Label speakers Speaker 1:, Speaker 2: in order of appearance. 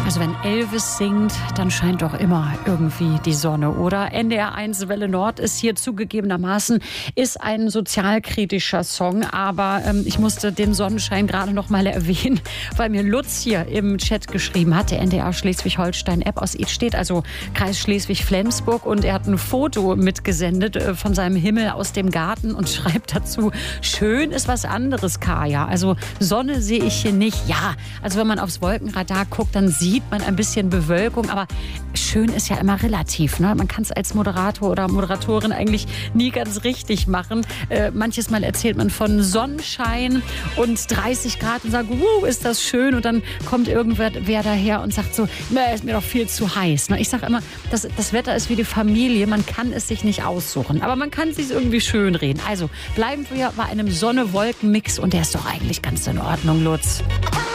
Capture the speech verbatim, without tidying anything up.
Speaker 1: Also wenn Elvis singt, dann scheint doch immer irgendwie die Sonne, oder? N D R eins Welle Nord ist hier zugegebenermaßen ist ein sozialkritischer Song, aber ähm, ich musste den Sonnenschein gerade noch mal erwähnen, weil mir Lutz hier im Chat geschrieben hat, der N D R Schleswig-Holstein-App aus Idstedt, also Kreis Schleswig-Flensburg, und er hat ein Foto mitgesendet äh, von seinem Himmel aus dem Garten und schreibt dazu: Schön ist was anderes, Kaya. Also Sonne sehe ich hier nicht. Ja, also wenn man aufs Wolkenradar guckt, dann sieht man ein bisschen Bewölkung, aber schön ist ja immer relativ, ne? Man kann es als Moderator oder Moderatorin eigentlich nie ganz richtig machen. Äh, manches Mal erzählt man von Sonnenschein und dreißig Grad und sagt, wow, ist das schön, und dann kommt irgendwer wer daher und sagt so, ne, ist mir doch viel zu heiß. Ne? Ich sage immer, das, das Wetter ist wie die Familie, man kann es sich nicht aussuchen, aber man kann es sich irgendwie schön reden. Also bleiben wir bei einem Sonne-Wolken-Mix, und der ist doch eigentlich ganz in Ordnung, Lutz.